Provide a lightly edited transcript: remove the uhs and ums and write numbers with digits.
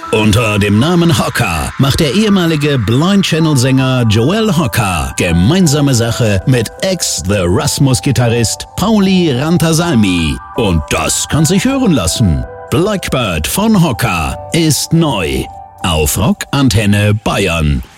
Unter dem Namen Hocker macht der ehemalige Blind Channel-Sänger Joel Hocker gemeinsame Sache mit Ex-The Rasmus-Gitarrist Pauli Rantasalmi. Und das kann sich hören lassen. Blackbird von Hocker ist neu auf Rock Antenne Bayern.